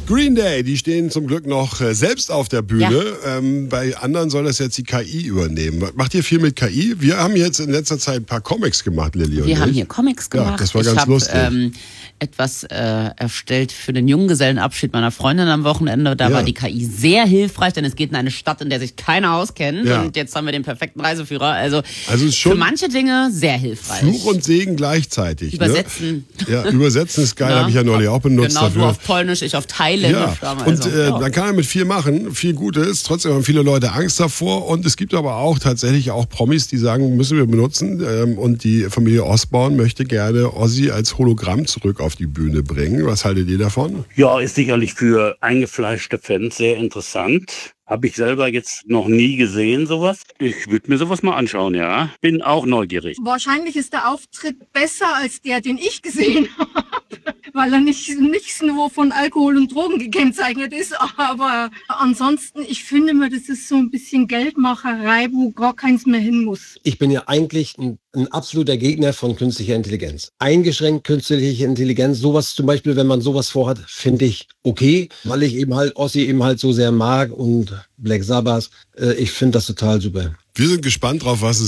Green Day, die stehen zum Glück noch selbst auf der Bühne. Ja. Bei anderen soll das jetzt die KI übernehmen. Macht ihr viel mit KI? Wir haben jetzt in letzter Zeit ein paar Comics gemacht, Lilly und ich. Wir haben hier Comics gemacht. Ja, das war ganz lustig. Etwas erstellt für den Junggesellenabschied meiner Freundin am Wochenende. Da war die KI sehr hilfreich, denn es geht in eine Stadt, in der sich keiner auskennt. Ja. Und jetzt haben wir den perfekten Reiseführer. Also ist schon für manche Dinge sehr hilfreich. Fluch und Segen gleichzeitig. Übersetzen. Ne? Ja, übersetzen ist geil, habe ich ja neulich auch benutzt. Genau, dafür. Du auf Polnisch, ich auf Thailändisch. Ja. Und dann kann er mit viel machen, viel Gutes. Trotzdem haben viele Leute Angst davor. Und es gibt aber auch tatsächlich auch Promis, die sagen, müssen wir benutzen. Und die Familie Osborne möchte gerne Ozzy als Hologramm zurück auf die Bühne bringen. Was haltet ihr davon? Ja, ist sicherlich für eingefleischte Fans sehr interessant. Habe ich selber jetzt noch nie gesehen, sowas. Ich würde mir sowas mal anschauen, ja. Bin auch neugierig. Wahrscheinlich ist der Auftritt besser als der, den ich gesehen habe. Weil er nicht nur von Alkohol und Drogen gekennzeichnet ist. Aber ansonsten, ich finde mir, das ist so ein bisschen Geldmacherei, wo gar keins mehr hin muss. Ich bin ja eigentlich ein absoluter Gegner von künstlicher Intelligenz. Eingeschränkt künstliche Intelligenz, sowas zum Beispiel, wenn man sowas vorhat, finde ich okay, weil ich eben halt Ozzy eben halt so sehr mag und Black Sabbath. Ich finde das total super. Wir sind gespannt drauf, was es